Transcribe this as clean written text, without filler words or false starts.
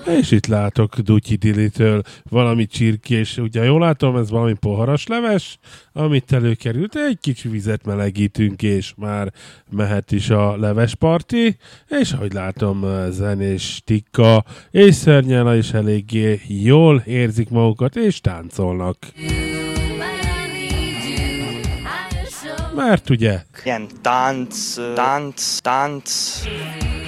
És itt látok Dutyi Dilitől valami csirkés, ugye jól látom, ez valami poharas leves, amit előkerült, egy kicsi vizet melegítünk, és már mehet is a levesparti, és ahogy látom, zenés Tikka és Szörnyela is eléggé jól érzik magukat, és táncolnak. Mert ugye? Ilyen tánc.